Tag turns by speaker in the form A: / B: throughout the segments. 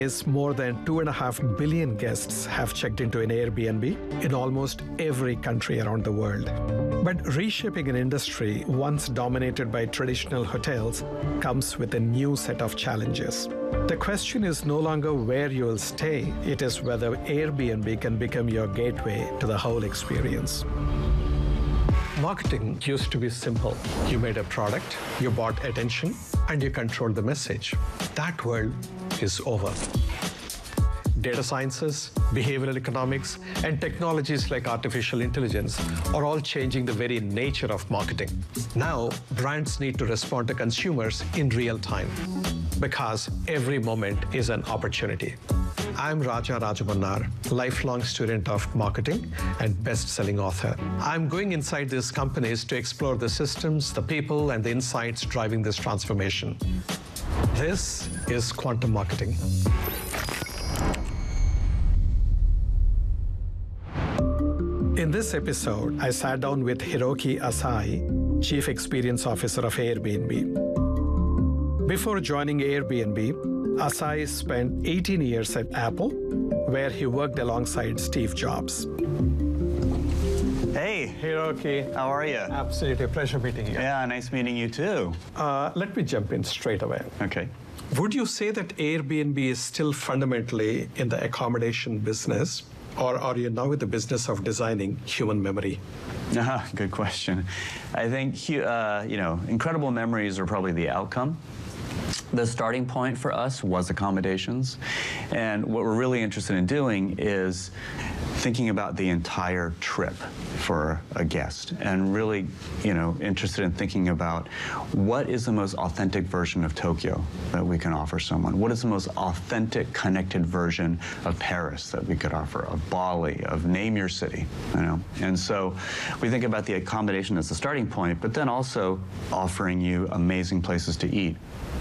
A: is more than 2.5 billion guests have checked into an Airbnb in almost every country around the world. But reshaping an industry once dominated by traditional hotels comes with a new set of challenges. The question is no longer where you will stay, it is whether Airbnb can become your gateway to the whole experience. Marketing used to be simple. You made a product, you bought attention, and you controlled the message. That world is over. Data sciences, behavioral economics, and technologies like artificial intelligence are all changing the very nature of marketing. Now, brands need to respond to consumers in real time because every moment is an opportunity. I'm Raja Rajamannar, lifelong student of marketing and best-selling author. I'm going inside these companies to explore the systems, the people, and the insights driving this transformation. This is Quantum Marketing. In this episode, I sat down with Hiroki Asai, Chief Experience Officer of Airbnb. Before joining Airbnb, Asai spent 18 years at Apple, where he worked alongside Steve Jobs.
B: Hey,
A: Hiroki.
B: how are you?
A: Absolutely, a pleasure meeting you.
B: Yeah, nice meeting you too.
A: Let me jump in straight away.
B: Okay.
A: Would you say that Airbnb is still fundamentally in the accommodation business, or are you now in the business of designing human memory?
B: Good question. I think incredible memories are probably the outcome. The starting point for us was accommodations, and what we're really interested in doing is thinking about the entire trip for a guest, and really, interested in thinking about what is the most authentic version of Tokyo that we can offer someone. What is the most authentic, connected version of Paris that we could offer, of Bali, of name your city, And so we think about the accommodation as the starting point, but then also offering you amazing places to eat.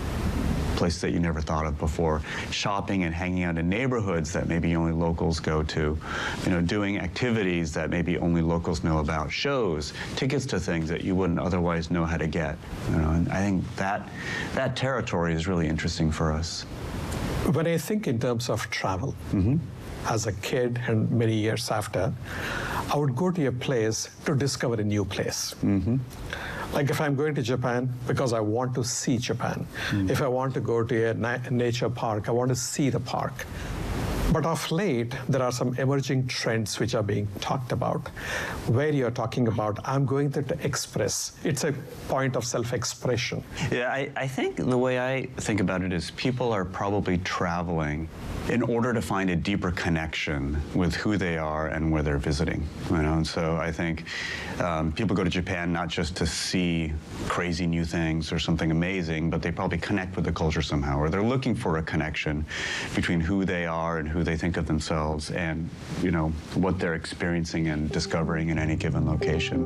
B: Places that you never thought of before, shopping and hanging out in neighborhoods that maybe only locals go to, doing activities that maybe only locals know about, shows, tickets to things that you wouldn't otherwise know how to get. And I think that territory is really interesting for us.
A: When I think in terms of travel, as a kid and many years after, I would go to a place to discover a new place. Like if I'm going to Japan because I want to see Japan. If I want to go to a nature park, I want to see the park. But of late, there are some emerging trends which are being talked about, where you're talking about, I'm going there to express. It's a point of self-expression.
B: Yeah, I think the way I think about it is people are probably traveling in order to find a deeper connection with who they are and where they're visiting. And so I think people go to Japan not just to see crazy new things or something amazing, but they probably connect with the culture somehow, or they're looking for a connection between who they are and who they think of themselves and what they're experiencing and discovering in any given location.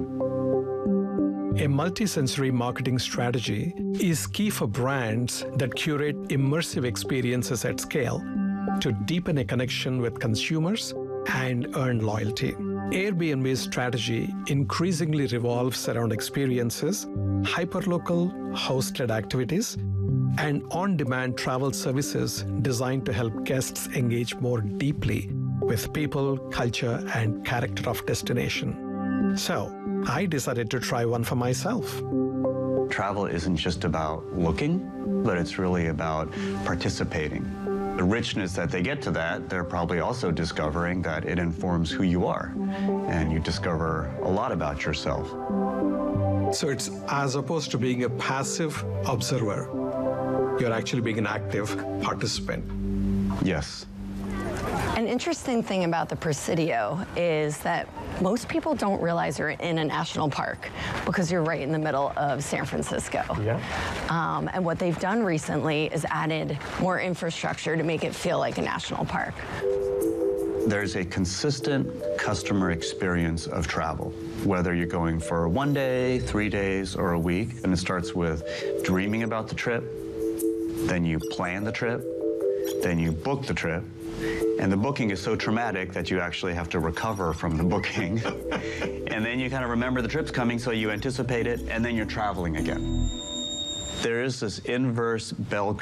A: A multisensory marketing strategy is key for brands that curate immersive experiences at scale to deepen a connection with consumers and earn loyalty. Airbnb's strategy increasingly revolves around experiences, hyperlocal hosted activities, and on-demand travel services designed to help guests engage more deeply with people, culture, and character of destination. So, I decided to try one for myself.
B: Travel isn't just about looking, but it's really about participating. The richness that they get to that, they're probably also discovering that it informs who you are, and you discover a lot about yourself.
A: So it's as opposed to being a passive observer, you're actually being an active participant.
B: Yes.
C: An interesting thing about the Presidio is that most people don't realize you're in a national park because you're right in the middle of San Francisco.
A: Yeah.
C: And what they've done recently is added more infrastructure to make it feel like a national park.
B: There's a consistent customer experience of travel, whether you're going for 1 day, 3 days, or a week. And it starts with dreaming about the trip, then you plan the trip, then you book the trip, and the booking is so traumatic that you actually have to recover from the booking. And then you kind of remember the trip's coming, so you anticipate it, and then you're traveling again. There is this inverse bell